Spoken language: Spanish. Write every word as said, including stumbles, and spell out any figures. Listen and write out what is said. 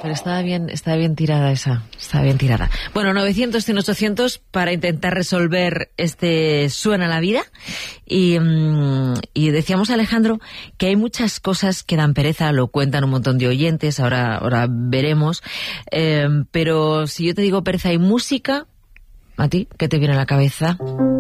pero estaba bien, estaba bien tirada esa, estaba bien tirada. Bueno, novecientos, cien, ochocientos para intentar resolver este Suena la vida. Y, mmm, y decíamos, Alejandro, que hay muchas cosas que dan pereza, lo cuentan un montón de oyentes, ahora, ahora veremos. Eh, pero si yo te digo pereza y música, ¿a ti qué te viene a la cabeza?